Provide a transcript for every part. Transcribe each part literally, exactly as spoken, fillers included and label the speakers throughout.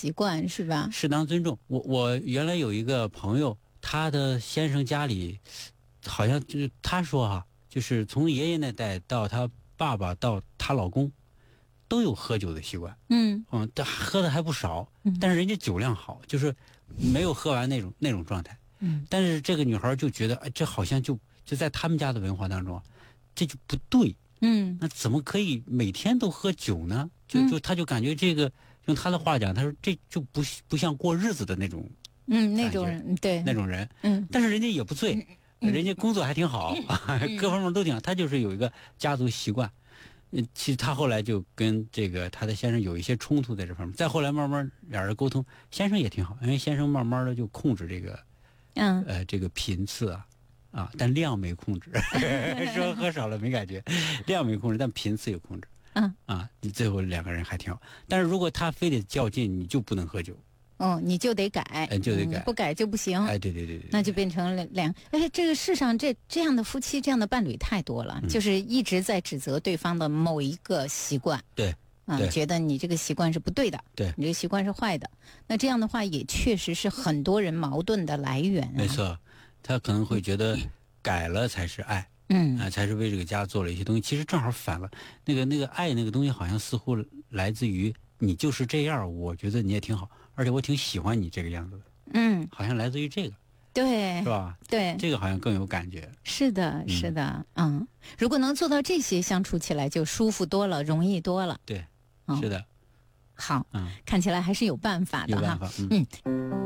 Speaker 1: 习惯是吧？
Speaker 2: 适当尊重。我我原来有一个朋友，他的先生家里好像就是他说哈、啊，就是从爷爷那代到他爸爸到她老公，都有喝酒的习惯。
Speaker 1: 嗯
Speaker 2: 嗯，但喝的还不少，
Speaker 1: 嗯
Speaker 2: 但是人家酒量好，就是没有喝完那种那种状态。
Speaker 1: 嗯，
Speaker 2: 但是这个女孩就觉得，哎，这好像就就在他们家的文化当中，这就不对。
Speaker 1: 嗯，
Speaker 2: 那怎么可以每天都喝酒呢？就就他就感觉这个，用他的话讲，他说这就不不像过日子的那种，
Speaker 1: 嗯，那种人对
Speaker 2: 那种人。
Speaker 1: 嗯，
Speaker 2: 但是人家也不醉，
Speaker 1: 嗯、
Speaker 2: 人家工作还挺好，嗯、各方面都挺好。他就是有一个家族习惯。嗯，其实他后来就跟这个他的先生有一些冲突在这方面。再后来慢慢俩人沟通，先生也挺好，因为先生慢慢的就控制这个，
Speaker 1: 嗯，
Speaker 2: 呃，这个频次啊。啊，但量没控制，说喝少了没感觉，量没控制，但频次有控制。
Speaker 1: 嗯，
Speaker 2: 啊，你最后两个人还挺好。但是如果他非得较劲，你就不能喝酒。
Speaker 1: 哦，你就得改，
Speaker 2: 哎，就得改，
Speaker 1: 嗯、不改就不行。
Speaker 2: 哎，对对对对，
Speaker 1: 那就变成了两。哎，这个世上这这样的夫妻、这样的伴侣太多了，嗯、就是一直在指责对方的某一个习惯。
Speaker 2: 对。
Speaker 1: 嗯，觉得你这个习惯是不对的，
Speaker 2: 对，
Speaker 1: 你这个习惯是坏的。那这样的话，也确实是很多人矛盾的来源、啊。
Speaker 2: 没错。他可能会觉得改了才是爱，
Speaker 1: 嗯
Speaker 2: 啊，才是为这个家做了一些东西。其实正好反了，那个那个爱那个东西，好像似乎来自于你就是这样，我觉得你也挺好，而且我挺喜欢你这个样子的。
Speaker 1: 嗯，
Speaker 2: 好像来自于这个，
Speaker 1: 对，
Speaker 2: 是吧？
Speaker 1: 对，
Speaker 2: 这个好像更有感觉。
Speaker 1: 是的，是的，嗯，嗯如果能做到这些，相处起来就舒服多了，容易多了。
Speaker 2: 对，
Speaker 1: 嗯、
Speaker 2: 是的。
Speaker 1: 好，
Speaker 2: 嗯，
Speaker 1: 看起来还是有办法的哈。
Speaker 2: 有办法，嗯。
Speaker 1: 嗯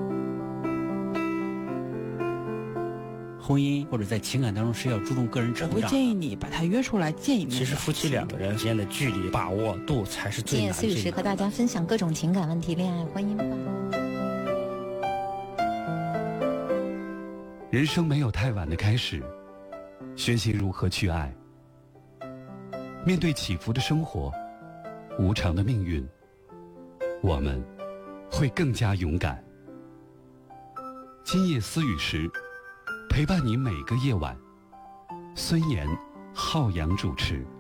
Speaker 2: 婚姻或者在情感当中是要注重个人成长。
Speaker 3: 我会建议你把他约出来见一面。
Speaker 4: 其实夫妻两个人之间的距离把握度才是最难的。
Speaker 1: 今夜思雨时和大家分享各种情感问题、恋爱、婚姻吧。
Speaker 5: 人生没有太晚的开始，学习如何去爱。面对起伏的生活，无常的命运，我们会更加勇敢。今夜思雨时，陪伴你每个夜晚。孙岩、浩洋主持。